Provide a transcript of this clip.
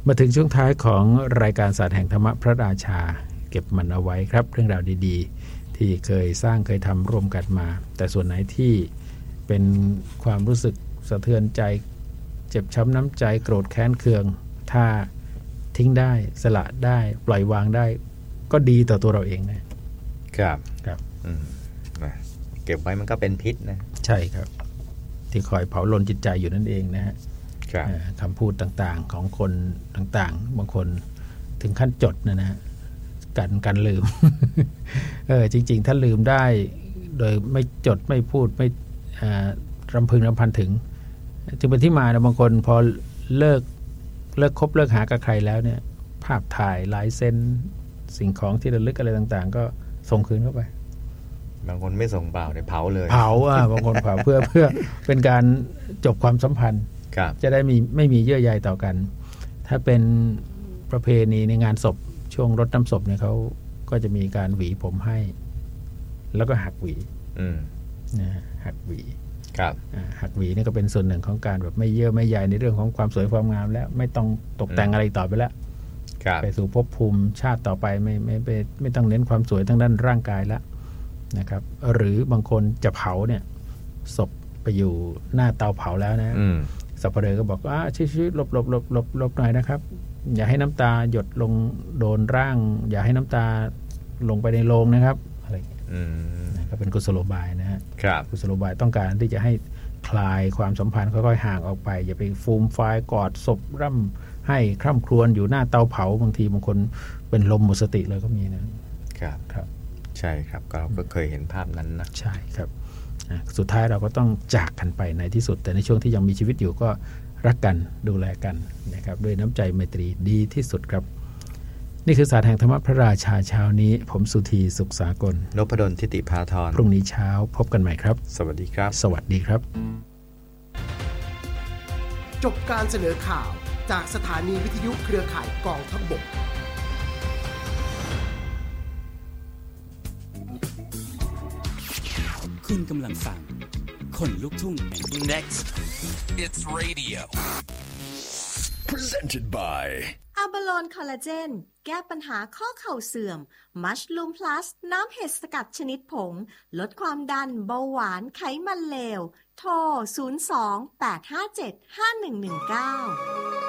มาถึงช่วงท้ายของรายการศาสตร์แห่งธรรมะพระราชาเก็บมันเอาไว้ครับเรื่องราวดีๆที่เคยสร้างเคยทำร่วมกันมาแต่ส่วนไหนที่เป็นความรู้สึกสะเทือนใจเจ็บช้ำน้ำใจโกรธแค้นเคืองถ้าทิ้งได้สละได้ปล่อยวางได้ก็ดีต่อตัวเราเองนะครับครับเก็บไว้มันก็เป็นพิษนะใช่ครับที่คอยเผาลนจิตใจอยู่นั่นเองนะฮะคำพูดต่างๆของคนต่างๆบางคนถึงขั้นจดนะฮะการลืม จริงๆถ้าลืมได้โดยไม่จดไม่พูดไม่รำพึงรำพันถึงจึงเป็นที่มานะบางคนพอเลิกคบเลิกหากับใครแล้วเนี่ยภาพถ่ายลายเซ็นสิ่งของที่ระลึกอะไรต่างๆก็ส่งคืนเข้าไปบางคนไม่ส่งเปล่าเนี่ยเผาเลยบางคนเผาเพื่อเป็นการจบความสัมพันธ์จะได้ไม่มีเยื่อใยต่อกันถ้าเป็นประเพณีในงานศพช่วงรดน้ำศพเนี่ยเขาก็จะมีการหวีผมให้แล้วก็หักหวีนะหักหวีหักหวีนี่ก็เป็นส่วนหนึ่งของการแบบไม่เยื่อไม่ใยในเรื่องของความสวยความงามแล้วไม่ต้องตกแต่งอะไรต่อไปแล้วไปสู่ภพภูมิชาติต่อไปไม่ต้องเน้นความสวยทั้งด้านร่างกายแล้วนะครับหรือบางคนจะเผาเนี่ยศพไปอยู่หน้าเตาเผาแล้วนะสัปเหร่อก็บอกว่าชิๆหลบหน่อยนะครับอย่าให้น้ำตาหยดลงโดนร่างอย่าให้น้ำตาลงไปในโลงนะครับอะไรก็เป็นกุศโลบายนะฮะกุศโลบายต้องการที่จะให้คลายความสัมพันธ์ค่อยๆห่างออกไปอย่าไปฟูมฟายกอดศพร่ำให้คร่ำครวญอยู่หน้าเตาเผาบางทีบางคนเป็นลมหมดสติเลยก็มีนะครับใช่ครับเราก็เคยเห็นภาพนั้นนะใช่ครับสุดท้ายเราก็ต้องจากกันไปในที่สุดแต่ในช่วงที่ยังมีชีวิตอยู่ก็รักกันดูแลกันนะครับด้วยน้ำใจไมตรีดีที่สุดครับนี่คือศาสตร์แห่งธรรมะพระราชาเช้านี้ผมสุธีสุขสากลนพดลทิติภาธรพรุ่งนี้เช้าพบกันใหม่ครับสวัสดีครับสวัสดีครับจบการเสนอข่าวจากสถานีวิทยุเครือข่ายกองทัพบกคุณกำลังฟังคนลุกทุ่ง Next It's Radio Presented by อะบาโลนคอลลาเจนแก้ปัญหาข้อเข่าเสื่อมมัชลูมพลัสน้ำเห็ดสกัดชนิดผงลดความดันเบาหวานไขมันเลวโทร02 857 5119